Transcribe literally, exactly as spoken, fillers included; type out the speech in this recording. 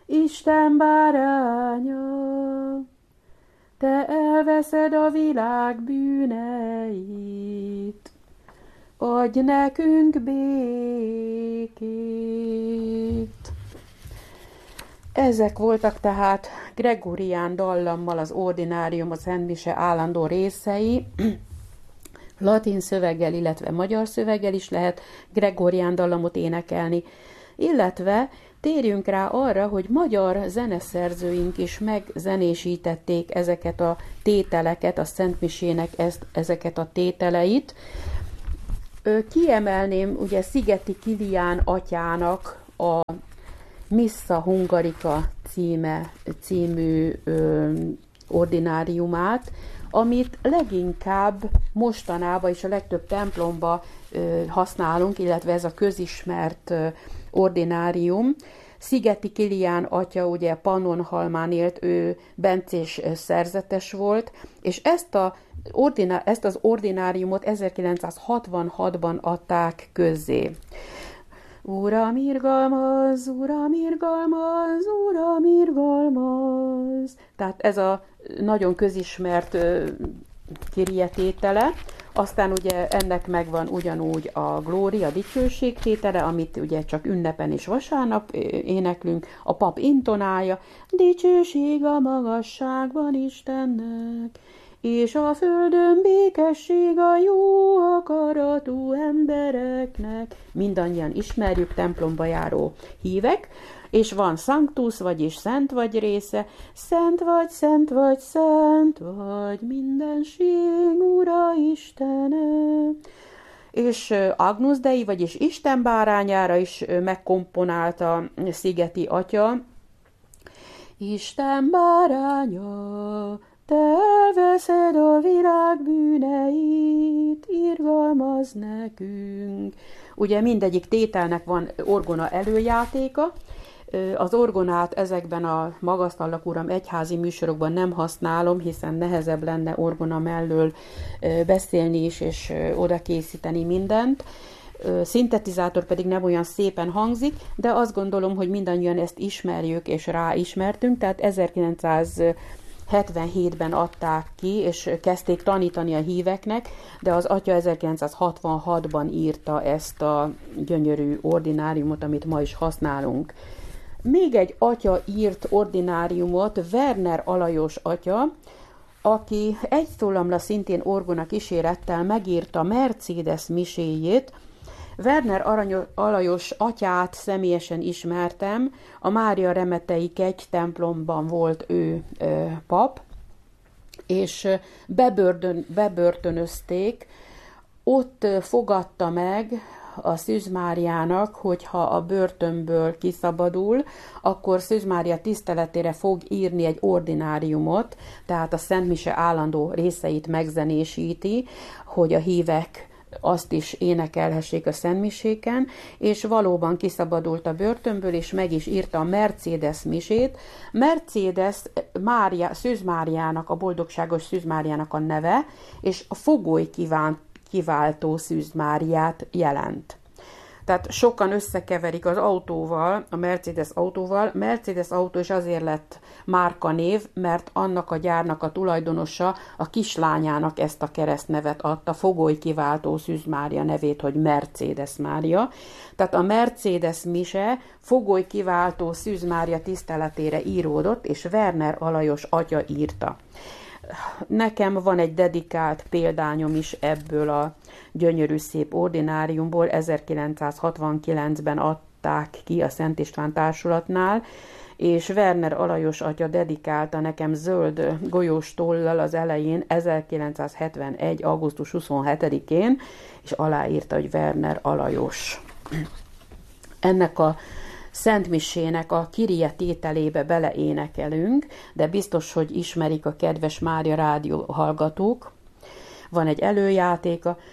Isten báránya, te elveszed a világ bűneit, adj nekünk békét. Ezek voltak tehát gregorián dallammal az ordinárium, a Szentmise állandó részei, latin szöveggel, illetve magyar szöveggel is lehet gregorián dallamot énekelni, illetve térjünk rá arra, hogy magyar zeneszerzőink is megzenésítették ezeket a tételeket, a Szentmisének ezt, ezeket a tételeit. Kiemelném ugye Szigeti Kilián atyának a Missa Hungarica címe, című ö, ordináriumát, amit leginkább mostanában és a legtöbb templomba ö, használunk, illetve ez a közismert ö, ordinárium. Szigeti Kilián atya ugye Pannonhalmán élt, ő bencés szerzetes volt, és ezt, a, ordinár, ezt az ordináriumot ezerkilencszázhatvanhatban adták közzé. Uram, irgalmaz, Uram, irgalmaz, Uram, irgalmaz. Tehát ez a nagyon közismert kirietétele. Aztán ugye ennek megvan ugyanúgy a glória, a dicsőség tétele, amit ugye csak ünnepen és vasárnap éneklünk, a pap intonálja, dicsőség a magasságban Istennek, és a földön békesség a jó akaratú embereknek. Mindannyian ismerjük, templomba járó hívek, és van Sanctus, vagyis szent vagy része, szent vagy, szent vagy, szent vagy, mindenség Ura Istene. És Agnus Dei, vagyis Isten bárányára is megkomponálta Szigeti atya. Isten báránya, te elveszed a világ bűneit, irgalmaz nekünk. Ugye mindegyik tételnek van orgona előjátéka. Az orgonát ezekben a Magasztallak Uram egyházi műsorokban nem használom, hiszen nehezebb lenne orgona mellől beszélni is, és oda készíteni mindent. Szintetizátor pedig nem olyan szépen hangzik, de azt gondolom, hogy mindannyian ezt ismerjük és ráismertünk, tehát ezerkilencszázhetvenhétben adták ki, és kezdték tanítani a híveknek, de az atya ezerkilencszázhatvanhatban írta ezt a gyönyörű ordináriumot, amit ma is használunk. Még egy atya írt ordináriumot, Werner Alajos atya, aki egy szólamra szintén orgona kísérettel megírta Mercedes miséjét. Werner Arany- Alajos atyát személyesen ismertem, a Mária Remetei kegy templomban volt ő ö, pap, és bebörtön, bebörtönözték, ott fogadta meg a Szűz Máriának, hogyha a börtönből kiszabadul, akkor Szűz Mária tiszteletére fog írni egy ordináriumot, tehát a Szentmise állandó részeit megzenésíti, hogy a hívek azt is énekelhessék a szentmiséken, és valóban kiszabadult a börtönből, és meg is írta a Mercedes misét. Mercedes Mária, Szűz Máriának, a boldogságos Szűz Máriának a neve, és a fogoly kívánt kiváltó Szűz Máriát jelent. Tehát sokan összekeverik az autóval, a Mercedes autóval. Mercedes autó is azért lett márkanév, mert annak a gyárnak a tulajdonosa a kislányának ezt a keresztnevet adta, fogoly kiváltó Szűz Mária nevét, hogy Mercedes Mária. Tehát a Mercedes mise fogoly kiváltó Szűz Mária tiszteletére íródott, és Werner Alajos atya írta. Nekem van egy dedikált példányom is ebből a gyönyörű szép ordináriumból, ezerkilencszázhatvankilencben adták ki a Szent István Társulatnál, és Werner Alajos atya dedikálta nekem zöld golyós tollal az elején ezerkilencszázhetvenegy. augusztus huszonhetedikén, és aláírta, hogy Werner Alajos. Ennek a Szentmisének a Kyrie tételébe beleénekelünk, de biztos, hogy ismerik a kedves Mária rádió hallgatók. Van egy előjátéka.